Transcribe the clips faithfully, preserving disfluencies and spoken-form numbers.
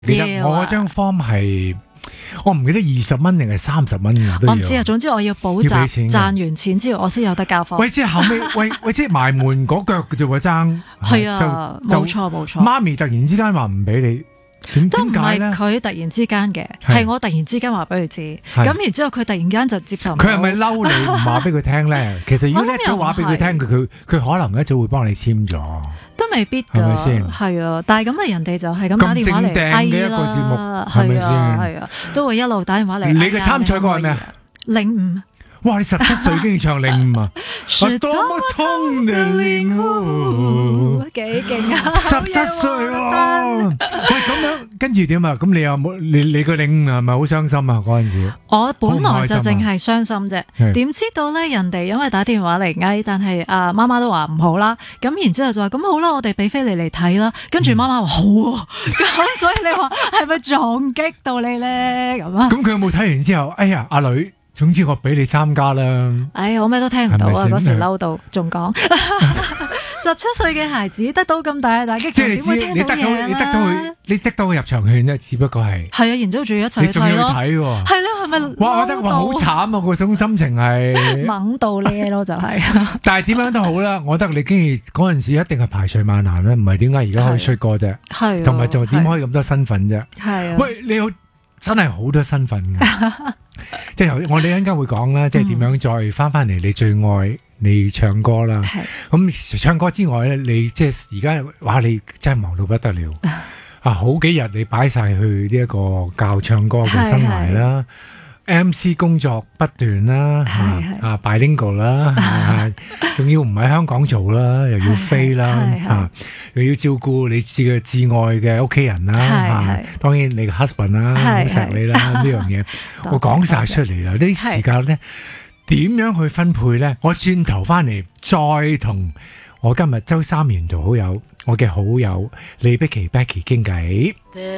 記得我嗰張 form 係我唔記得二十蚊定係三十蚊㗎， 我唔知啊。總之我要補習，賺完錢之後我先有得交課。 喂，即係後尾，喂喂，即係埋門嗰腳嘅啫喎，爭係啊，冇錯冇錯。 媽咪突然之間話唔俾你。 都唔係佢突然之間嘅，係我突然之間話俾佢知，咁然之後佢突然間就接受唔到。 佢係咪嬲你唔話俾佢聽咧？其實如果一早話俾佢聽，佢佢佢可能一早會幫你簽咗。 都未必㗎，係咪先？係啊，但係咁啊，人哋就係咁打電話嚟， 嘅一個節目，係咪先？ 係啊，都會一路打電話嚟。 你嘅參賽歌係咩啊？ 領悟。 哇！你十七歲已經要唱領悟啊！我多麼痛的領悟， 幾勁啊！ 十七歲喎，喂咁樣跟住點啊？咁你有冇你你個領悟係咪好傷心啊？嗰陣時我本來就淨係傷心啫，點知道咧人哋因為打電話嚟嗌，但係啊媽媽都話唔好啦，咁然之後就話咁好啦，我哋俾飛你嚟睇啦，跟住媽媽話好啊，咁所以你話係咪撞擊到你咧咁啊？ 咁佢有冇睇完之後？哎呀，阿女。總之我俾你參加啦！ 哎呀，我咩都聽唔到啊！嗰時嬲到仲講，十七歲嘅孩子得到咁大嘅打擊， 即係你知你得到你得到佢你得到佢入場券啫，只不過係係啊，然之後仲要一齊睇咯， 你仲要睇喎， 係咯，係咪？ 哇！我覺得哇好慘啊，嗰種心情係懵到咧咯，就係。 但係點樣都好啦，我覺得你經已嗰陣時一定係排除萬難啦，唔係點解而家可以出歌啫？係，同埋仲點可以咁多身份啫？係啊，喂，你好真係好多身份㗎。即係我哋一陣間會講啦，即係點樣再翻翻嚟你最愛你唱歌啦。咁唱歌之外咧，你即係而家哇，你真係忙到不得了啊！好幾日你擺晒去呢一個教唱歌嘅生涯啦。M C 工作不斷啦，啊 bilingual 啦，仲要唔喺香港做啦，又要飛啦，啊又要照顧你自己至愛嘅屋企人啦，啊當然你嘅 husband 啦，好錫你啦呢樣嘢，我講晒出嚟啦，呢啲時間咧點樣去分配咧？我轉頭翻嚟再同我今日周三年度好友，我嘅好友李碧琪 Becky 傾偈。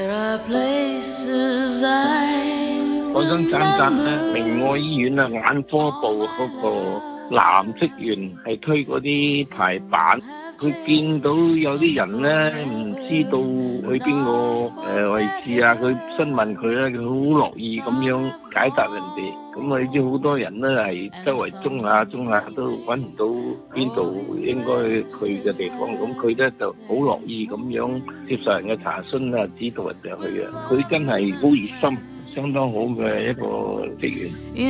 我想讚讚咧，明愛醫院啊，眼科部嗰個男職員係推嗰啲排版，佢見到有啲人咧唔知道去邊個誒位置啊，佢詢問佢咧，佢好樂意咁樣解答人哋。咁啊，你知好多人咧係周圍中下中下都揾唔到邊度應該去嘅地方，咁佢咧就好樂意咁樣接受人嘅查詢啊，指導人哋去啊。佢真係好熱心。相當好嘅一個職員。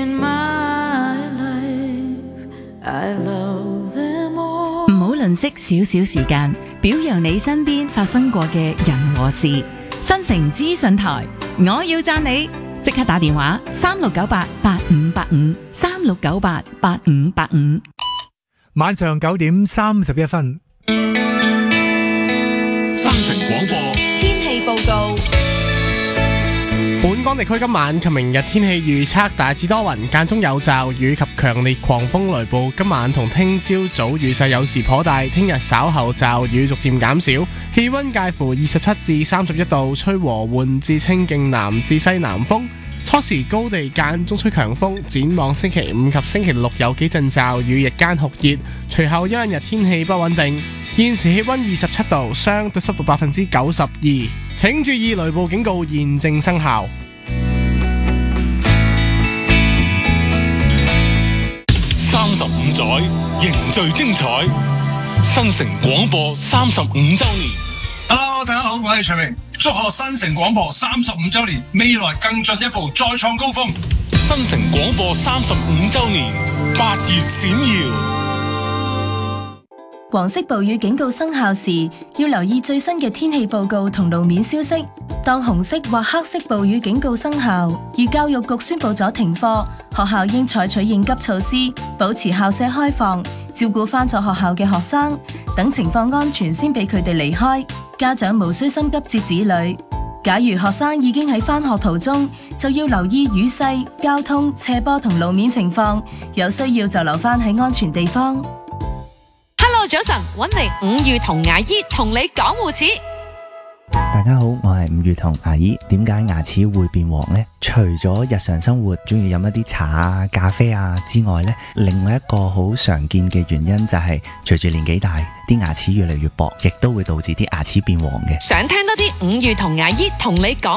唔好吝嗇少少時間，表揚你身邊發生過嘅人和事。新城資訊台，我要讚你，即刻打電話三六九八八五八五三六九八八五八五。 晚上九點三十一分， 新城廣播天氣報告。 本港地區今晚及明日天氣預測大致多雲，間中有驟雨及強烈狂風雷暴。今晚同聽朝早雨勢有時頗大，聽日稍後驟雨逐漸減少。氣溫介乎二十七至三十一度，吹和緩至清勁南至西南風。初時高地間中吹強風，展望星期五及星期六有幾陣驟雨，日間酷熱。隨後一兩日天氣不穩定。現時氣溫二十七度，相對濕度百分之九十二。請注意雷暴警告現正生效。 三十五載凝聚精彩，新城廣播三十五週年。 Hello， 大家好，我係徐明，祝賀新城廣播三十五週年，未來更進一步，再創高峰。 新城廣播三十五週年，八月閃耀。 黃色暴雨警告生效時，要留意最新嘅天氣報告同路面消息。當紅色或黑色暴雨警告生效，而教育局宣布咗停課，學校應採取應急措施，保持校舍開放，照顧返咗學校嘅學生，等情況安全先俾佢哋離開。家長無需心急接子女。假如學生已經喺返學途中，就要留意雨勢、交通、斜坡同路面情況，有需要就留返喺安全地方。 Hello， 早晨，搵嚟五月同牙醫同你講護齒。 大家好，我係伍月彤阿姨。點解牙齒會變黃呢？除咗日常生活中意飲一啲茶啊、咖啡啊之外呢，另外一個好常見嘅原因就係隨住年紀大，啲牙齒越嚟越薄，亦都會導致啲牙齒變黃嘅。 想聽多啲伍月彤阿姨同你講。